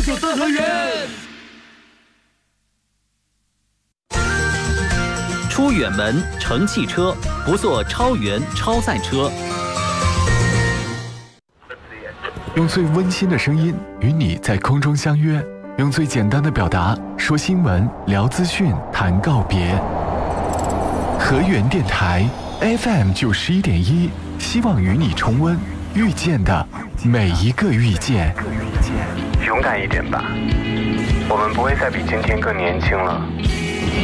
九四合园。 出远门乘汽车，不坐超员超载车。 用最温馨的声音与你在空中相约，用最简单的表达说新闻、聊资讯、谈告别。河源电台 FM 91.1，希望与你重温遇见的每一个遇见。 勇敢一点吧，我们不会再比今天更年轻了。